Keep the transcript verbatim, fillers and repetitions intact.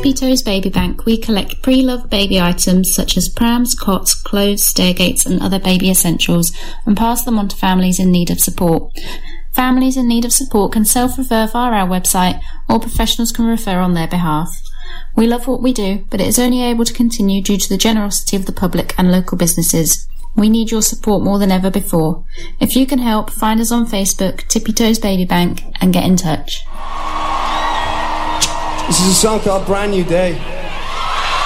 Tippy Toes Baby Bank, we collect pre-loved baby items such as prams, cots, clothes, stairgates and other baby essentials and pass them on to families in need of support. Families in need of support can self-refer via our website or professionals can refer on their behalf. We love what we do, but it is only able to continue due to the generosity of the public and local businesses. We need your support more than ever before. If you can help, find us on Facebook, Tippy Toes Baby Bank, and get in touch. This is a song called Brand New Day.